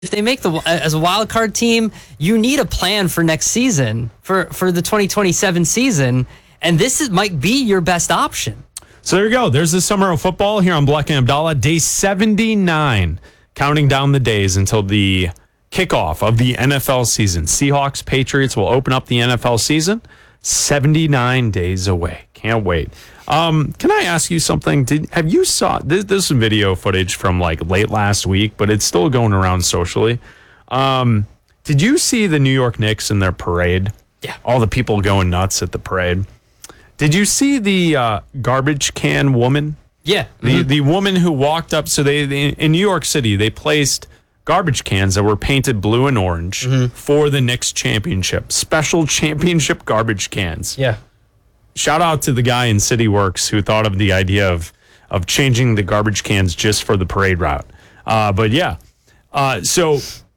if they make as a wild card team, you need a plan for next season, for the 2027 season, and might be your best option. So there you go. There's the summer of football here on Bleck and Abdallah. Day 79, counting down the days until the kickoff of the NFL season. Seahawks, Patriots will open up the NFL season. 79 days away. Can't wait. Can I ask you something? Have you saw this is video footage from like late last week, but it's still going around socially. Did you see the New York Knicks in their parade? Yeah. All the people going nuts at the parade. Did you see the garbage can woman? Yeah. The woman who walked up. So they in New York City, they placed garbage cans that were painted blue and orange for the Knicks championship. Special championship garbage cans. Yeah. Shout out to the guy in City Works who thought of the idea of changing the garbage cans just for the parade route. But yeah. So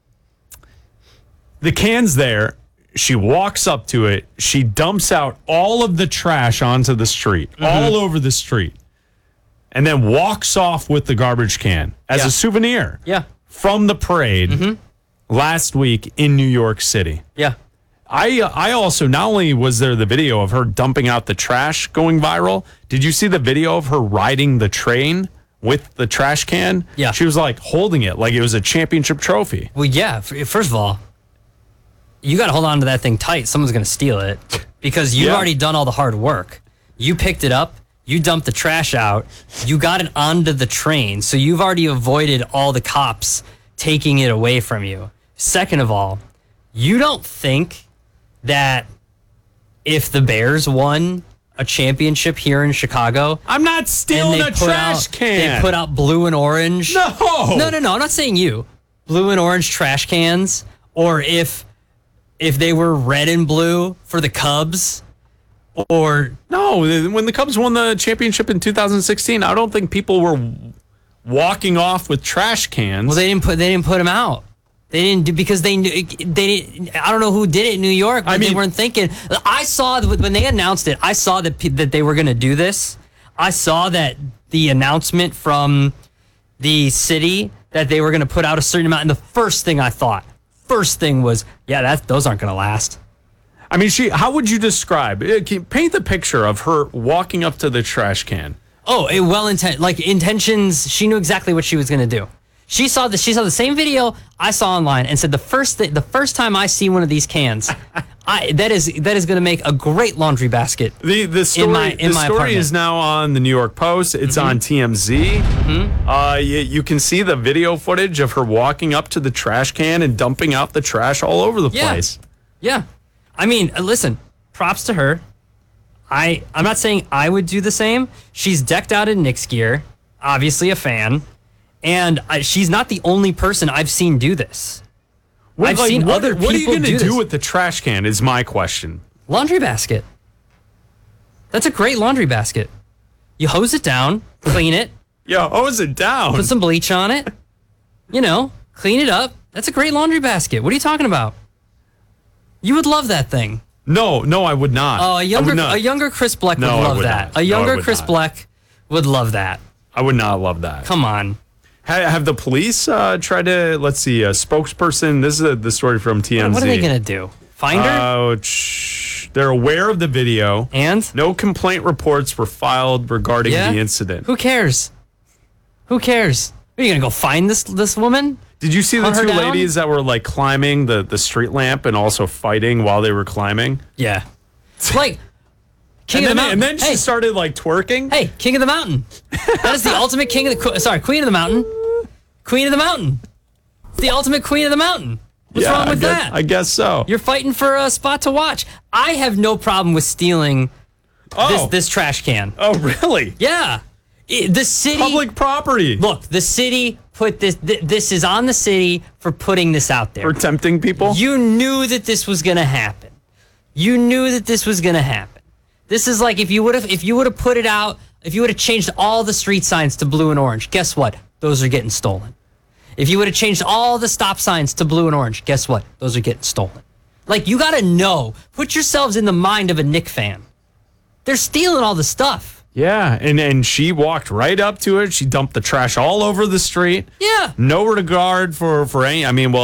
the can's there. She walks up to it. She dumps out all of the trash onto the street, all over the street, and then walks off with the garbage can as a souvenir from the parade last week in New York City. Yeah. I also, not only was there the video of her dumping out the trash going viral, did you see the video of her riding the train with the trash can? Yeah. She was like holding it like it was a championship trophy. Well, yeah. First of all, you got to hold on to that thing tight. Someone's going to steal it because you've already done all the hard work. You picked it up. You dumped the trash out. You got it onto the train. So you've already avoided all the cops taking it away from you. Second of all, you don't think that if the Bears won a championship here in Chicago, I'm not stealing a trash can. They put out blue and orange. No. No. I'm not saying you. Blue and orange trash cans, or if they were red and blue for the Cubs, or no, when the Cubs won the championship in 2016, I don't think people were walking off with trash cans. Well, they didn't put them out. They didn't do because they didn't. I don't know who did it in New York, but they weren't thinking. I saw when they announced it. I saw that they were going to do this. I saw that the announcement from the city that they were going to put out a certain amount, and the first thing was, those aren't going to last. I mean, how would you describe? Paint the picture of her walking up to the trash can. Oh, intentions. She knew exactly what she was going to do. She saw the same video I saw online and said the first time I see one of these cans, that is going to make a great laundry basket. The story apartment. is now on the New York Post. It's on TMZ. You can see the video footage of her walking up to the trash can and dumping out the trash all over the place. Yeah. I mean, listen, props to her. I'm not saying I would do the same. She's decked out in Knicks gear, obviously a fan. And she's not the only person I've seen do this. I've seen other people do this. What are you going to do with the trash can is my question. Laundry basket. That's a great laundry basket. You hose it down, clean it. Yeah, hose it down. Put some bleach on it. Clean it up. That's a great laundry basket. What are you talking about? You would love that thing. No, I would not. Oh, a younger Chris Bleck would love that. A younger Chris Bleck would love that. I would not love that. Come on. Have the police tried to, let's see, a spokesperson? This is the story from TMZ. What are they going to do? Find her? They're aware of the video. And? No complaint reports were filed regarding the incident. Who cares? Are you going to go find this woman? Did you see the two ladies that were like climbing the street lamp and also fighting while they were climbing? Yeah. It's like King of the Mountain. And then she started like twerking. Hey, King of the Mountain. That is the ultimate Queen of the Mountain. Queen of the Mountain. It's the ultimate Queen of the Mountain. What's wrong with that? I guess so. You're fighting for a spot to watch. I have no problem with stealing this trash can. Oh, really? Yeah. The city. Public property. Look, the city put this. This is on the city for putting this out there. For tempting people? You knew that this was going to happen. This is like if you would have put it out, if you would have changed all the street signs to blue and orange, guess what? Those are getting stolen. If you would have changed all the stop signs to blue and orange, guess what? Those are getting stolen. Like, you got to know. Put yourselves in the mind of a Knick fan. They're stealing all the stuff. Yeah, and she walked right up to it. She dumped the trash all over the street. Yeah. No regard for any. I mean, well,